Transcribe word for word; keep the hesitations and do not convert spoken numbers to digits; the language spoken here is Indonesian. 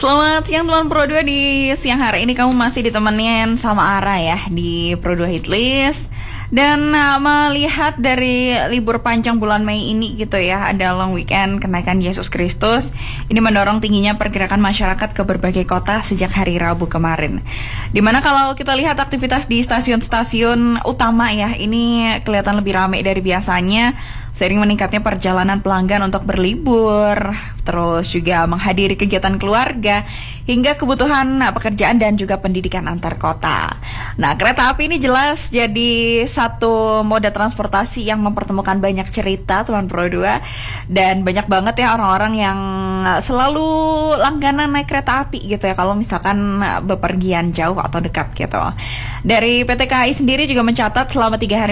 Selamat siang teman Pro dua. Di siang hari ini kamu masih ditemenin sama Ara ya di Pro dua Hitlist. Dan uh, melihat dari libur panjang bulan Mei ini gitu ya, ada long weekend kenaikan Yesus Kristus. Ini mendorong tingginya pergerakan masyarakat ke berbagai kota sejak hari Rabu kemarin. Dimana kalau kita lihat aktivitas di stasiun-stasiun utama ya, ini kelihatan lebih ramai dari biasanya. Seiring meningkatnya perjalanan pelanggan untuk berlibur, terus juga menghadiri kegiatan keluarga, hingga kebutuhan pekerjaan dan juga pendidikan antar kota. Nah, kereta api ini jelas jadi satu moda transportasi yang mempertemukan banyak cerita teman Pro dua. Dan banyak banget ya orang-orang yang selalu langganan naik kereta api gitu ya, kalau misalkan bepergian jauh atau dekat gitu. Dari P T K A I sendiri juga mencatat selama tiga hari